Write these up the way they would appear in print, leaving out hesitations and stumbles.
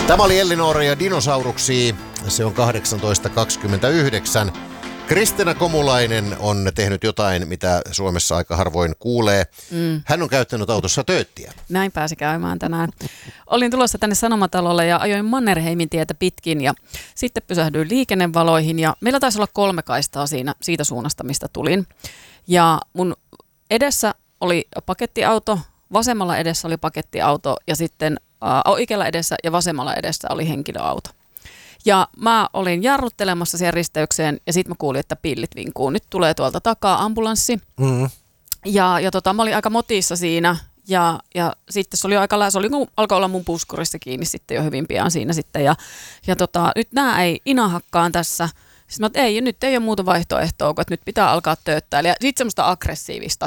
Tämä oli Elinor ja Dinosauruksi. Se on 18.29. Kristina Komulainen on tehnyt jotain, mitä Suomessa aika harvoin kuulee. Hän on käyttänyt autossa tööttiä. Näin pääsi käymään tänään. Olin tulossa tänne Sanomatalolle ja ajoin Mannerheimin tietä pitkin ja sitten pysähdyin liikennevaloihin ja meillä taisi olla 3 kaistaa siitä suunnasta, mistä tulin. Ja mun edessä oli pakettiauto, vasemmalla edessä oli pakettiauto ja sitten oikealla edessä ja vasemmalla edessä oli henkilöauto. Ja mä olin jarruttelemassa siihen risteykseen ja sitten mä kuulin, että pillit vinkuu. Nyt tulee tuolta takaa ambulanssi. Ja mä olin aika motissa siinä ja sitten se oli alkoi olla mun puskurissa kiinni sitten jo hyvin pian siinä sitten. Ja nyt nää ei inahakkaan tässä. Sitten mä että nyt ei ole muuta vaihtoehtoa, kun että nyt pitää alkaa tööttää. Ja sitten semmoista aggressiivista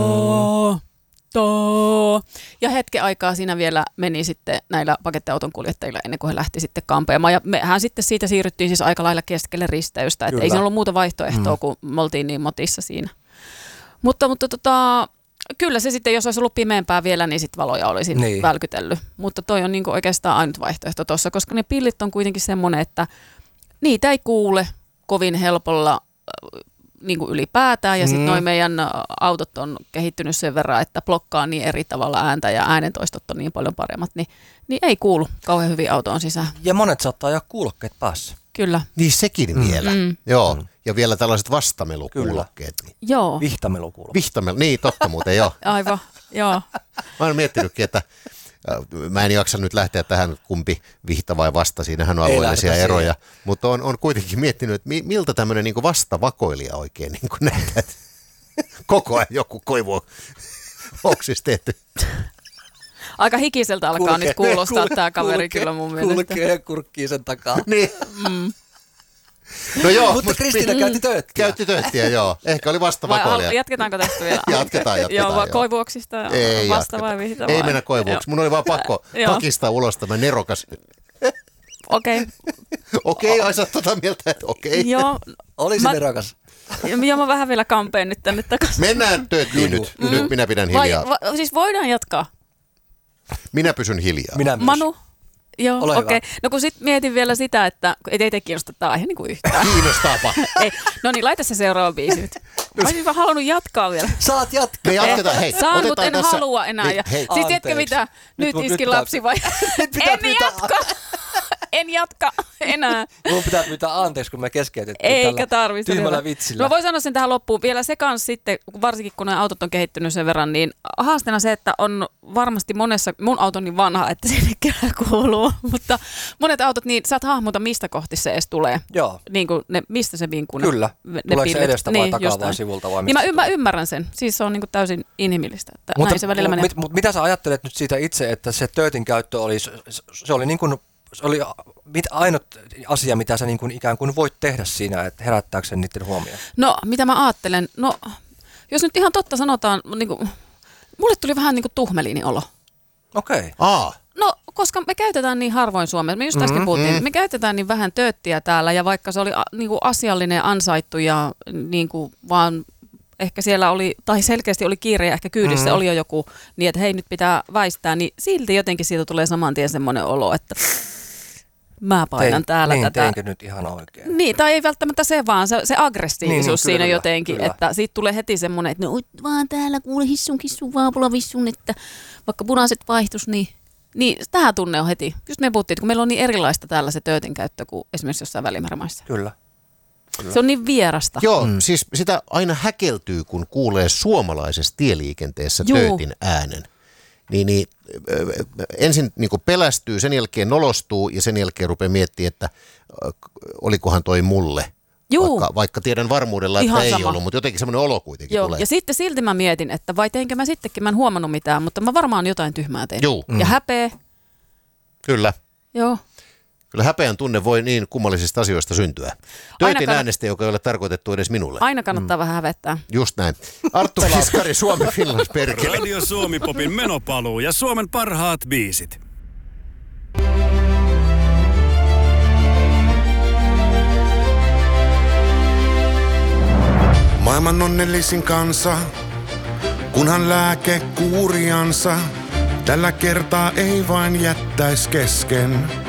ja hetken aikaa siinä vielä meni sitten näillä pakettiauton kuljettajilla ennen kuin he lähti sitten kampeamaan. Ja mehän sitten siitä siirryttiin siis aika lailla keskelle risteystä, että ei siinä ollut muuta vaihtoehtoa, kun me oltiin niin motissa siinä. Mutta kyllä se sitten, jos olisi ollut pimeämpää vielä, niin sitten valoja olisi välkytellyt. Mutta toi on niinku oikeastaan ainut vaihtoehto tuossa, koska ne pillit on kuitenkin semmoinen, että niitä ei kuule kovin helpolla niin kuin ylipäätään ja sitten noi meidän autot on kehittynyt sen verran, että blokkaa niin eri tavalla ääntä ja äänentoistot on niin paljon paremmat, niin ei kuulu kauhean hyvin autoon sisään. Ja monet saattaa ajaa kuulokkeet päässä. Kyllä. Niin sekin vielä. Joo. Ja vielä tällaiset vastamelukuulokkeet. Niin. Joo. Vihtamelukuulokkeet. Niin totta muuten, joo. Aivan, joo. Mä oon miettinytkin, että mä en jaksa nyt lähteä tähän kumpi vihta vai vasta, siinähän on alueellisia eroja, mutta on kuitenkin miettinyt, että miltä tämmöinen niin vastavakoilija oikein niin näyttää, että koko ajan joku koivu oksis tehty. Aika hikiseltä alkaa nyt kuulostaa tämä kaveri kyllä mun mielestä. Kulkee ja kurkkii sen takaa. Niin. No joo, mutta Kristiina käytti tööttiä. Käytti tööttiä, joo. Ehkä oli vastavakoilija. Jatketaanko tästä vielä? Jatketaan. Joo, koivuoksista vasta vai vihta vai? Ei mennä koivuoksi. Mun oli vaan pakko pakistaa ulos tämä nerokas. Okei, ai sä oot tota mieltä, että okei. Joo. Oli se nerokas. Joo, mä vähän vielä kampeen nyt tänne takaisin. Mennään tööttiin nyt. Nyt minä pidän hiljaa. Siis voidaan jatkaa. Minä pysyn hiljaa. Minä myös. Manu. Joo, okei. No kun sit mietin vielä sitä, että ei teitä kiinnosta tämä aihe niinku yhtään. Kiinnostaapa. Ei. No niin, laita se seuraava biisi nyt. Mä olisin vaan halunnut jatkaa vielä. Saat jatkaa. Me jatketaan, hei. Saan, mutta en halua enää. Hei. Siis tiedätkö mitä? Nyt iski lapsi vai? En jatka enää. Mun pitää pyytää anteeksi, kun me keskeytettiin eikä tarvitse. Tyhmällä vitsillä. Mä voin sanoa sen tähän loppuun. Vielä se kanssa sitten, varsinkin kun nämä autot on kehittynyt sen verran, niin haasteena se, että on varmasti monessa, mun auto on niin vanha, että sinne kyllä kuuluu, mutta monet autot, niin sä et hahmota, mistä kohti se edes tulee. Joo. Niin kuin mistä se vinkuu. Kyllä. Tuleeko se edestä vai takaa vai sivulta vai mistä? Niin mä ymmärrän sen. Siis se on niin kuin täysin inhimillistä, että näin se välillä menee. Mutta mitä sä ajattelet nyt siitä itse, että se töötin käyttö oli, se oli niin kuin se oli ainut asia, mitä sä niin kuin ikään kuin voit tehdä siinä, että herättääkö sen niiden huomioon? No, mitä mä ajattelen? No, jos nyt ihan totta sanotaan, niin kuin, mulle tuli vähän niin kuin tuhmeliini olo. Okei. No, koska me käytetään niin harvoin Suomessa, me just äsken puhuttiin, me käytetään niin vähän tööttiä täällä ja vaikka se oli niin kuin asiallinen ja ansaittu ja niin kuin vaan ehkä siellä oli, tai selkeästi oli kiire ja ehkä kyydissä oli jo joku niin, että hei nyt pitää väistää, niin silti jotenkin siitä tulee saman tien semmoinen olo, että mä painan täällä niin, tätä. teinkö nyt ihan oikein? Niin, tai ei välttämättä se vaan, se aggressiivisuus siinä kyllä, jotenkin, kyllä. että siitä tulee heti semmoinen, että no vaan täällä kuule hissun vaapula vissun, että vaikka punaiset vaihtus, niin tämä tunne on heti. Just me puhuttiin, että kun meillä on niin erilaista täällä se töötin käyttö kuin esimerkiksi jossain Välimärämaissa. Kyllä. Se on niin vierasta. Joo, siis sitä aina häkeltyy, kun kuulee suomalaisessa tieliikenteessä töötin äänen. Niin ensin niin kuin pelästyy, sen jälkeen nolostuu ja sen jälkeen rupeaa miettimään, että olikohan toi mulle. Vaikka tiedän varmuudella, että ihan ei sama. Ollut, mutta jotenkin semmoinen olo kuitenkin tulee. Ja sitten silti mä mietin, että vai teinkö mä sittenkin, mä en huomannut mitään, mutta mä varmaan jotain tyhmää tein. Ja häpeä. Kyllä. Joo. Kyllä häpeän tunne voi niin kummallisista asioista syntyä. Töötin äänestä, joka ei ole tarkoitettu edes minulle. Aina kannattaa vähän hävettää. Just näin. Arttu Kiskari, Suomi Finlands perkele. Radio Suomi Popin menopaluu ja Suomen parhaat biisit. Maailman onnellisin kansa, kunhan lääke kuuriansa, tällä kertaa ei vain jättäis kesken.